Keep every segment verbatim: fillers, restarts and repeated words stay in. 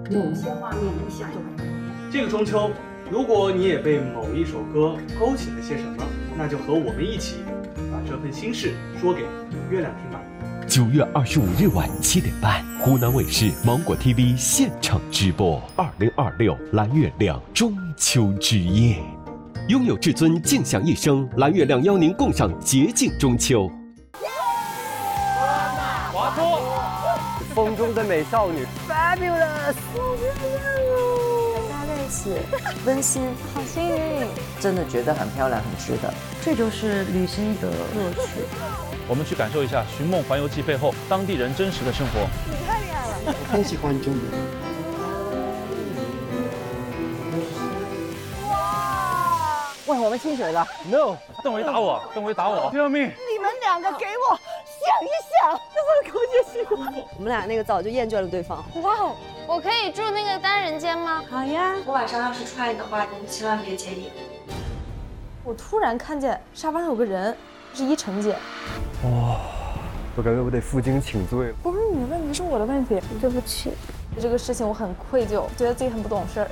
有些画面一下就来了。 这个中秋，如果你也被某一首歌勾起了些什么，那就和我们一起把这份心事说给月亮听吧。 九月二十五日晚七点半，湖南卫视芒果 T V 现场直播二零二六蓝月亮中秋之夜，拥有至尊静享一生，蓝月亮邀您共赏洁净中秋。 华多，风中的美少女 ，fabulous， 好漂亮哦！大家在一起，温馨，好幸运， 真的觉得很漂亮，很值得。 这就是旅行的乐趣。 我们去感受一下《寻梦环游记》背后当地人真实的生活。 你太厉害了！ 我很喜欢这里。 哇！喂，我们清水了 No， 邓维打我，邓维打我，救命！ 你们两个给我想一想，这是勾结辛苦。我们俩那个早就厌倦了对方。 哇哦，我可以住那个单人间吗？ 好呀。 我晚上要是出来的话，你千万别介意。 我突然看见沙发上有个人，是依晨姐。 哇、哦，我感觉我得负荆请罪了。 不是你的问题，是我的问题。对不起，这个事情我很愧疚，觉得自己很不懂事儿。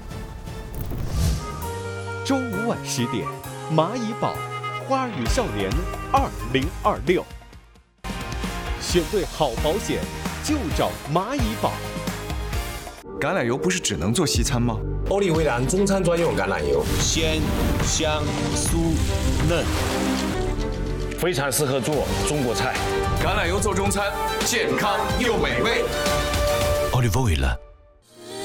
周五晚十点，蚂蚁堡花语少年二零二六，选对好保险就找蚂蚁堡。 橄榄油不是只能做西餐吗？ 欧丽维兰中餐专用橄榄油， 鲜、香、酥、嫩， 非常适合做中国菜。 橄榄油做中餐，健康又美味。 Olive Oil